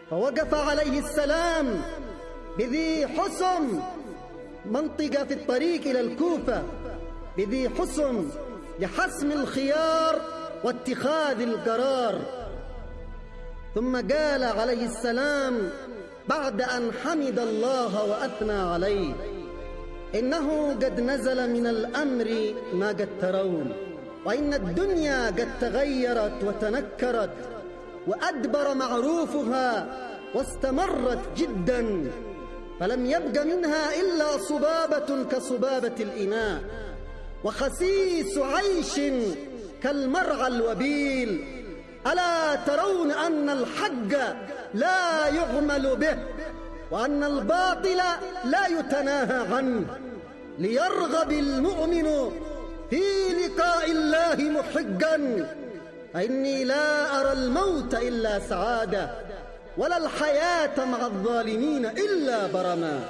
فوقف عليه السلام بذي حسم، منطقة في الطريق إلى الكوفة، بذي حسم لحسم الخيار واتخاذ القرار. ثم قال عليه السلام بعد أن حمد الله وأثنى عليه: إنه قد نزل من الأمر ما قد ترون، وإن الدنيا قد تغيرت وتنكرت وأدبر معروفها واستمرت جدا، فلم يبق منها إلا صبابة كصبابة الإناء، وخسيس عيش كالمرعى الوبيل. ألا ترون أن الحق لا يغمل به، وأن الباطل لا يتناهى عنه، ليرغب المؤمن في لقاء الله محقا، فإني لا أرى الموت إلا سعادة، ولا الحياة مع الظالمين إلا برما.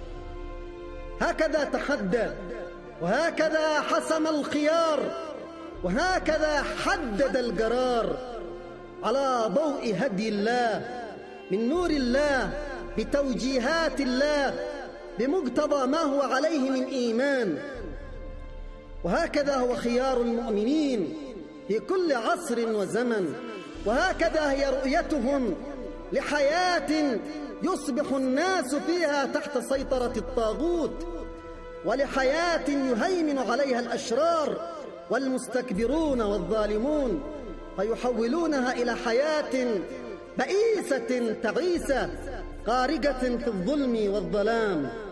هكذا تحدى، وهكذا حسم الخيار، وهكذا حدد القرار، على ضوء هدي الله، من نور الله، بتوجيهات الله، بمقتضى ما هو عليه من إيمان. وهكذا هو خيار المؤمنين في كل عصر وزمن، وهكذا هي رؤيتهم لحياة يصبح الناس فيها تحت سيطرة الطاغوت، ولحياة يهيمن عليها الأشرار والمستكبرون والظالمون، فيحولونها إلى حياة بئيسة تعيسة، غارقة في الظلم والظلام.